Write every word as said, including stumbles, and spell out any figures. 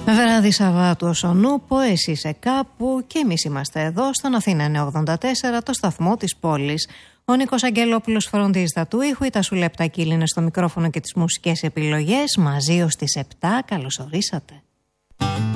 Βράδυ Σαββάτου ως ο Νούπο, εσύ είσαι κάπου και εμείς είμαστε εδώ στον Αθήνα εννιακόσια ογδόντα τέσσερα, το σταθμό της πόλης. Ο Νίκος Αγγελόπουλος φροντίζει τα του ήχου, η Τασού Λεπτακύλη είναι στο μικρόφωνο και τις μουσικές επιλογές, μαζί ως τις επτά. Καλώς ορίσατε.